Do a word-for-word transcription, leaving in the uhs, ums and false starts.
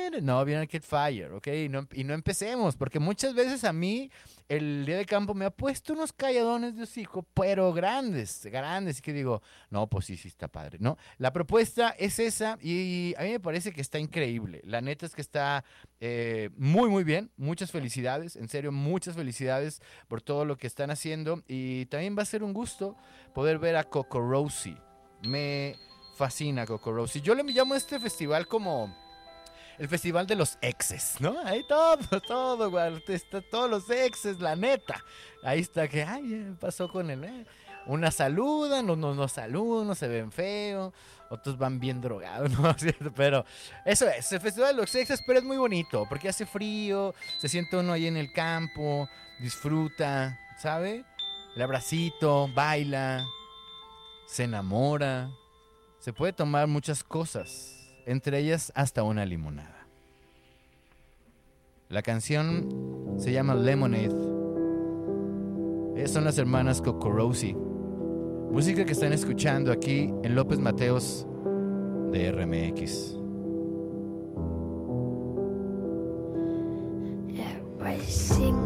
minute. No, viene Arcade Fire, ¿ok? Y no, y no empecemos, porque muchas veces a mí el día de campo me ha puesto unos calladones de hocico, pero grandes, grandes, y que digo, no, pues sí, sí está padre, ¿no? La propuesta es esa y a mí me parece que está increíble. La neta es que está eh, muy, muy bien. Muchas felicidades, en serio, muchas felicidades por todo lo que están haciendo y también va a ser un gusto poder ver a Coco Rosie. Me fascina Coco Rosie. Yo le llamo a este festival como el festival de los exes, ¿no? Ahí todo, todo, güey, está, todos los exes, la neta. Ahí está que, ay, eh, pasó con él, eh. Una saludan, unos no saludan, unos se ven feo, otros van bien drogados, ¿no? Pero eso es, el festival de los exes, pero es muy bonito, porque hace frío, se siente uno ahí en el campo, disfruta, ¿sabe? El abracito, baila, se enamora, se puede tomar muchas cosas, entre ellas hasta una limonada. La canción se llama Lemonade. Ellas son las hermanas Coco Rosie. Música que están escuchando aquí en López Mateos de R M X. Every single